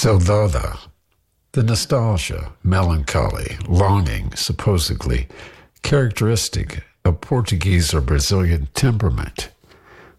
Saudade, the nostalgia, melancholy, longing, supposedly characteristic of Portuguese or Brazilian temperament.